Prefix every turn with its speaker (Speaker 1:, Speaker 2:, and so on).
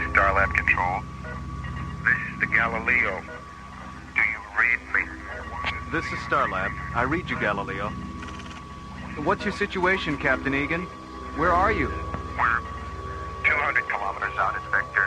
Speaker 1: Starlab Control. This is the Galileo. Do you read me?
Speaker 2: This is Starlab. I read you, Galileo. What's your situation, Captain Egan? Where are you?
Speaker 1: We're 200 kilometers out, Inspector.